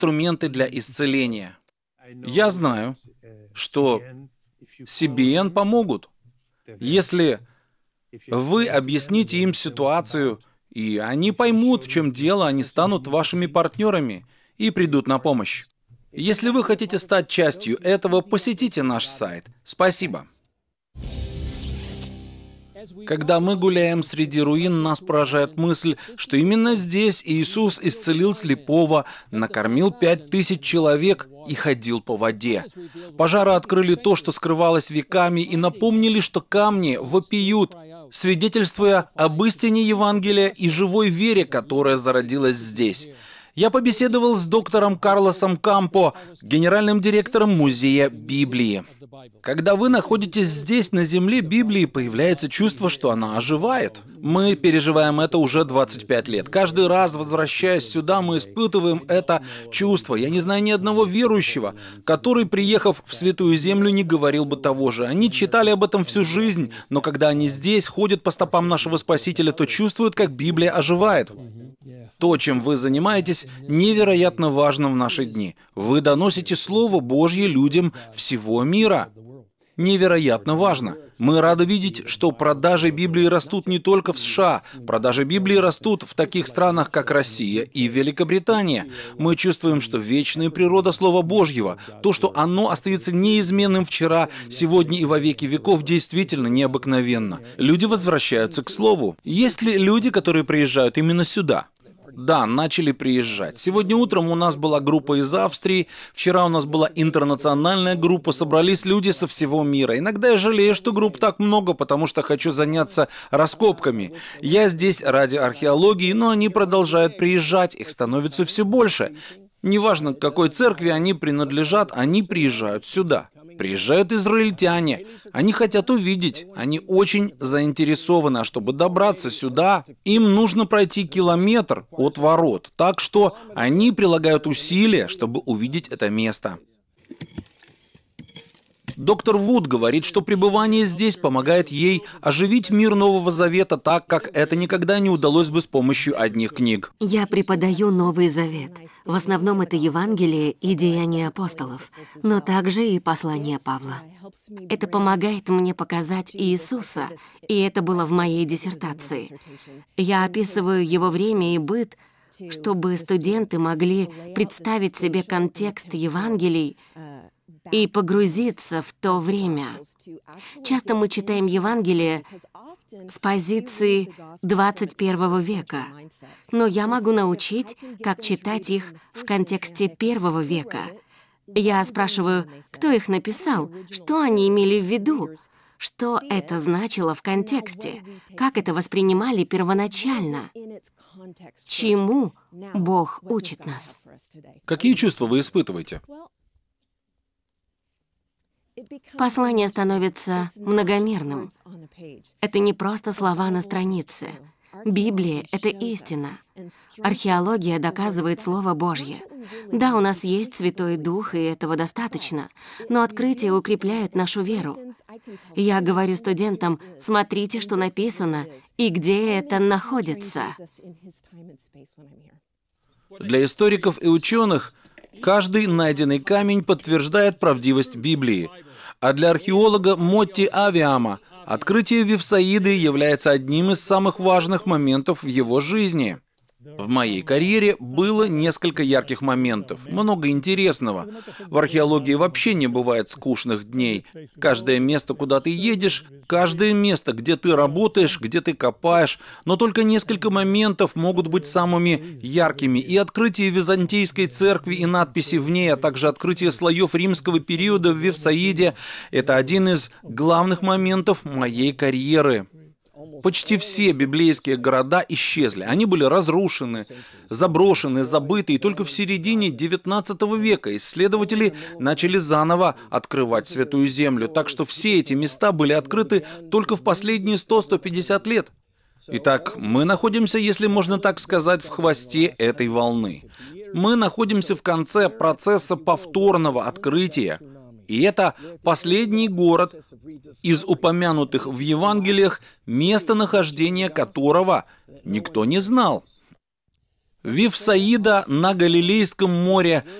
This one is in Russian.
инструменты для исцеления. Я знаю, что CBN помогут, если вы объясните им ситуацию, и они поймут, в чем дело, они станут вашими партнерами и придут на помощь. Если вы хотите стать частью этого, посетите наш сайт. Спасибо. Когда мы гуляем среди руин, нас поражает мысль, что именно здесь Иисус исцелил слепого, накормил 5000 человек и ходил по воде. Пожары открыли то, что скрывалось веками, и напомнили, что камни вопиют, свидетельствуя об истине Евангелия и живой вере, которая зародилась здесь. Я побеседовал с доктором Карлосом Кампо, генеральным директором Музея Библии. Когда вы находитесь здесь, на земле Библии, появляется чувство, что она оживает. Мы переживаем это уже 25 лет. Каждый раз, возвращаясь сюда, мы испытываем это чувство. Я не знаю ни одного верующего, который, приехав в Святую Землю, не говорил бы того же. Они читали об этом всю жизнь, но когда они здесь, ходят по стопам нашего Спасителя, то чувствуют, как Библия оживает. То, чем вы занимаетесь, невероятно важно в наши дни. Вы доносите Слово Божье людям всего мира. Невероятно важно. Мы рады видеть, что продажи Библии растут не только в США. Продажи Библии растут в таких странах, как Россия и Великобритания. Мы чувствуем, что вечная природа Слова Божьего, то, что оно остается неизменным вчера, сегодня и во веки веков, действительно необыкновенно. Люди возвращаются к Слову. Есть ли люди, которые приезжают именно сюда? Да, начали приезжать. Сегодня утром у нас была группа из Австрии, вчера у нас была интернациональная группа, собрались люди со всего мира. Иногда я жалею, что групп так много, потому что хочу заняться раскопками. Я здесь ради археологии, но они продолжают приезжать, их становится все больше. Неважно, к какой церкви они принадлежат, они приезжают сюда. Приезжают израильтяне. Они хотят увидеть. Они очень заинтересованы. А чтобы добраться сюда, им нужно пройти километр от ворот. Так что они прилагают усилия, чтобы увидеть это место. Доктор Вуд говорит, что пребывание здесь помогает ей оживить мир Нового Завета так, как это никогда не удалось бы с помощью одних книг. Я преподаю Новый Завет. В основном это Евангелие и Деяния апостолов, но также и послание Павла. Это помогает мне показать Иисуса, и это было в моей диссертации. Я описываю его время и быт, чтобы студенты могли представить себе контекст Евангелий и погрузиться в то время. Часто мы читаем Евангелие с позиции 21 века, но я могу научить, как читать их в контексте 1 века. Я спрашиваю, кто их написал, что они имели в виду, что это значило в контексте, как это воспринимали первоначально, чему Бог учит нас. Какие чувства вы испытываете? Послание становится многомерным. Это не просто слова на странице. Библия — это истина. Археология доказывает Слово Божье. Да, у нас есть Святой Дух, и этого достаточно, но открытия укрепляют нашу веру. Я говорю студентам, смотрите, что написано, и где это находится. Для историков и ученых каждый найденный камень подтверждает правдивость Библии. А для археолога Мотти Авиама открытие Вифсаиды является одним из самых важных моментов в его жизни. В моей карьере было несколько ярких моментов, много интересного. В археологии вообще не бывает скучных дней. Каждое место, куда ты едешь, каждое место, где ты работаешь, где ты копаешь, но только несколько моментов могут быть самыми яркими. И открытие Византийской церкви и надписи в ней, а также открытие слоев римского периода в Вифсаиде — это один из главных моментов моей карьеры. Почти все библейские города исчезли. Они были разрушены, заброшены, забыты. И только в середине XIX века исследователи начали заново открывать Святую Землю. Так что все эти места были открыты только в последние 100-150 лет. Итак, мы находимся, если можно так сказать, в хвосте этой волны. Мы находимся в конце процесса повторного открытия. И это последний город из упомянутых в Евангелиях, местонахождение которого никто не знал. Вифсаида на Галилейском море